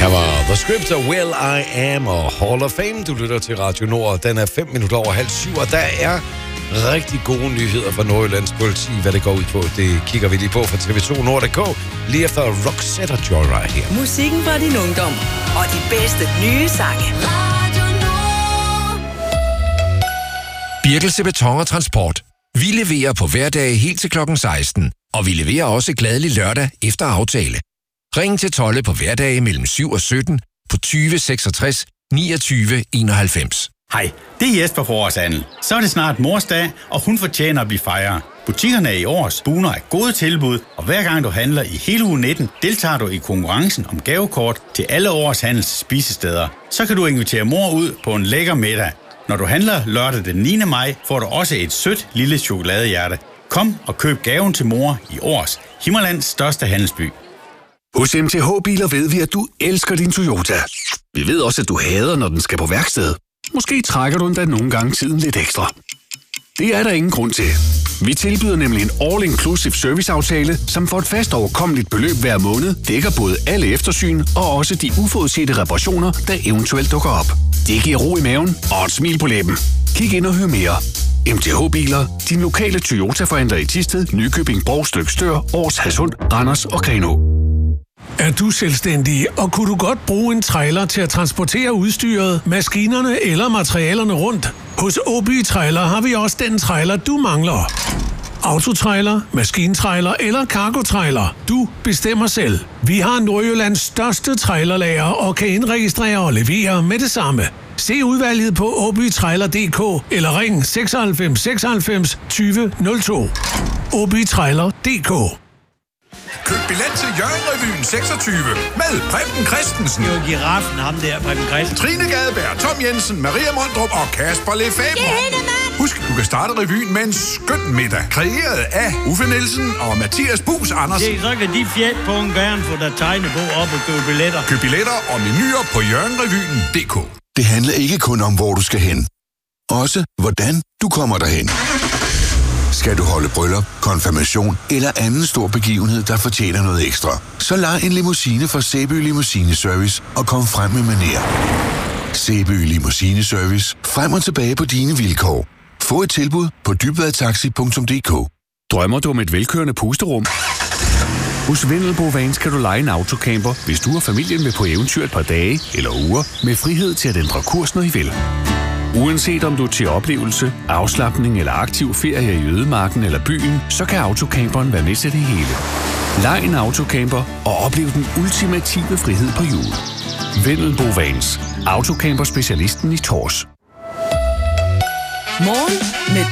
var The Script og Will I Am og Hall of Fame. Du lytter til Radio Nord. Den er 5 minutter over 6:30, og der er rigtig gode nyheder fra Nordjyllands politi. Hvad det går ud på, det kigger vi lige på fra TV2 Nord.dk. Lige efter Roxette og Joyride her. Musikken fra din ungdom og de bedste nye sange. Radio Nord. Birkelse Beton og Transport. Vi leverer på hverdage helt til klokken 16, og vi leverer også glædelig lørdag efter aftale. Ring til Tolle på hverdage mellem 7 og 17 på 20 66 29 91. Hej, det er Jesper fra Årshandel. Så er det snart morsdag, og hun fortjener at blive fejret. Butikkerne i Års buner af gode tilbud, og hver gang du handler i hele uge 19, deltager du i konkurrencen om gavekort til alle Års Handels spisesteder. Så kan du invitere mor ud på en lækker middag. Når du handler lørdag den 9. maj, får du også et sødt lille chokoladehjerte. Kom og køb gaven til mor i Års, Himmerlands største handelsby. Hos MTH Biler ved vi, at du elsker din Toyota. Vi ved også, at du hader, når den skal på værksted. Måske trækker du endda nogle gange tiden lidt ekstra. Det er der ingen grund til. Vi tilbyder nemlig en all-inclusive serviceaftale, som for et fast overkommeligt beløb hver måned dækker både alle eftersyn og også de uforudsete reparationer, der eventuelt dukker op. Det giver ro i maven og et smil på læben. Kig ind og hør mere. MTH Biler, din lokale Toyota-forhandler i Thisted, Nykøbing, Brovst, Stør, Års, Hadsund, Randers og Grenaa. Er du selvstændig, og kunne du godt bruge en trailer til at transportere udstyret, maskinerne eller materialerne rundt? Hos Åby Trailer har vi også den trailer, du mangler. Autotrailer, maskintrailer eller cargotrailer. Du bestemmer selv. Vi har Nordjyllands største trailerlager og kan indregistrere og levere med det samme. Se udvalget på åbytrailer.dk eller ring 96 96 20 02. åbytrailer.dk. Køb billet til Jørgen-revyen 26 med Preben Christensen. Det er jo giraffen, ham der, Preben Christensen. Trine Gadeberg, Tom Jensen, Maria Mondrup og Kasper Lefebvre. Husk, du kan starte revyen med en skøn middag. Kreeret af Uffe Nielsen og Mathias Bus Andersen. Så kan de fjeld på en gerne få der tegnebog op og købe billetter. Køb billetter og menuer på jørgenrevyen.dk. Det handler ikke kun om, hvor du skal hen. Også hvordan du kommer derhen. Skal du holde bryllup, konfirmation eller anden stor begivenhed, der fortjener noget ekstra, så lej en limousine fra Sæby Limousine Service og kom frem med manér. Sæby Limousine Service. Frem og tilbage på dine vilkår. Få et tilbud på dybvadtaxi.dk. Drømmer du om et velkørende pusterum? Hos Vendelbo Vans kan du leje en autocamper, hvis du og familien vil på eventyr et par dage eller uger, med frihed til at ændre kurs, når I vil. Uanset om du er til oplevelse, afslapning eller aktiv ferie i ødemarken eller byen, så kan autocamperen være med til det hele. Lej en autocamper og oplev den ultimative frihed på hjul. Vendelbo Vans. Autocamper specialisten i Tors. Morgen med